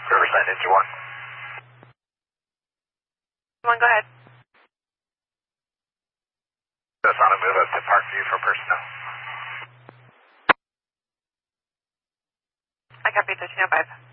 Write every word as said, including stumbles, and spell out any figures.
Riverside Ninja one. One, go ahead. That's on a move up to Parkview for personnel. I copy thirteen oh five.